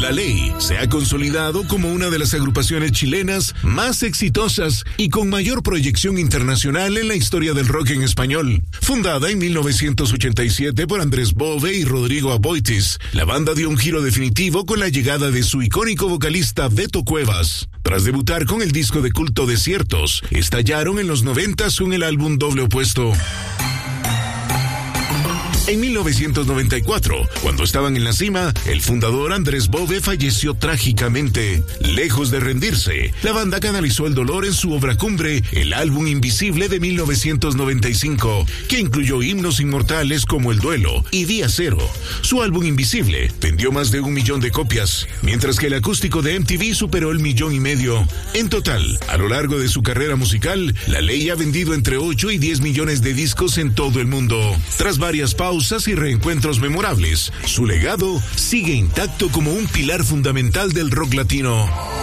La Ley se ha consolidado como una de las agrupaciones chilenas más exitosas y con mayor proyección internacional en la historia del rock en español. Fundada en 1987 por Andrés Bove y Rodrigo Aboitis, la banda dio un giro definitivo con la llegada de su icónico vocalista Beto Cuevas. Tras debutar con el disco de culto Desiertos, estallaron en los 90s con el álbum Doble Opuesto. En 1994, cuando estaban en la cima, el fundador Andrés Bove falleció trágicamente. Lejos de rendirse, la banda canalizó el dolor en su obra cumbre, el álbum Invisible de 1995, que incluyó himnos inmortales como El Duelo y Día Cero. Su álbum Invisible vendió más de 1 millón de copias, mientras que el acústico de MTV superó el 1,5 millones. En total, a lo largo de su carrera musical, La Ley ha vendido entre 8 y 10 millones de discos en todo el mundo. Tras varias pausas y reencuentros memorables, su legado sigue intacto como un pilar fundamental del rock latino.